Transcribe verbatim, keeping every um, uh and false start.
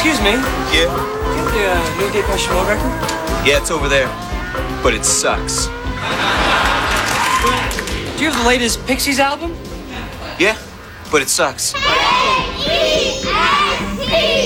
Excuse me. Yeah? Do you have the uh, new Depeche Mode record? Yeah, it's over there. But it sucks. Do you have the latest Pixies album? Yeah? But it sucks.